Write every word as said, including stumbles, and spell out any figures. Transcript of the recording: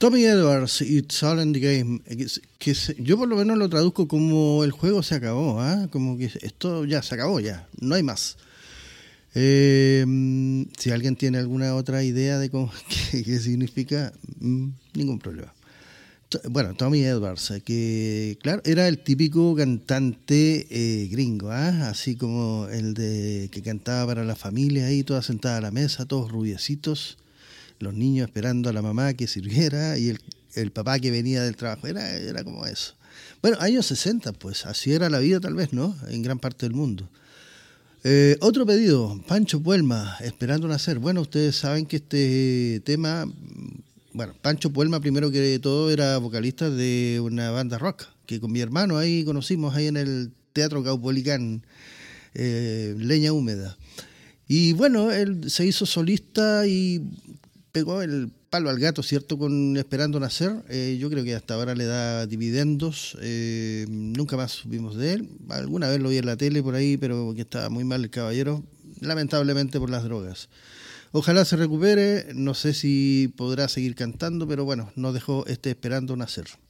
Tommy Edwards, It's All in the Game, que, que se, yo por lo menos lo traduzco como el juego se acabó, ¿eh? Como que esto ya se acabó, ya, no hay más. Eh, si alguien tiene alguna otra idea de cómo, qué, qué significa, mm, ningún problema. Bueno, Tommy Edwards, que claro, era el típico cantante eh, gringo, ¿eh? Así como el de que cantaba para la familia ahí, toda sentada a la mesa, todos rubiecitos, los niños esperando a la mamá que sirviera y el, el papá que venía del trabajo, era, era como eso. Bueno, años sesenta, pues, así era la vida tal vez, ¿no? En gran parte del mundo. Eh, otro pedido, Pancho Puelma, Esperando Nacer. Bueno, ustedes saben que este tema... Bueno, Pancho Puelma, primero que todo, era vocalista de una banda rock, que con mi hermano ahí conocimos, ahí en el Teatro Caupolicán, eh, Leña Húmeda. Y bueno, él se hizo solista y pegó el palo al gato, ¿cierto?, con Esperando Nacer. Eh, yo creo que hasta ahora le da dividendos, eh, nunca más supimos de él. Alguna vez lo vi en la tele por ahí, pero que estaba muy mal el caballero, lamentablemente por las drogas. Ojalá se recupere, no sé si podrá seguir cantando, pero bueno, nos dejó este Esperando Nacer.